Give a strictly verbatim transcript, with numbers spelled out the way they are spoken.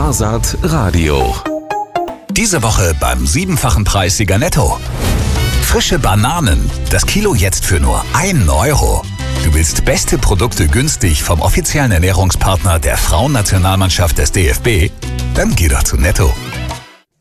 Wasert Radio. Diese Woche beim siebenfachen Preissieger Netto. Frische Bananen, das Kilo jetzt für nur einen Euro. Du willst beste Produkte günstig vom offiziellen Ernährungspartner der Frauennationalmannschaft des D F B? Dann geh doch zu Netto.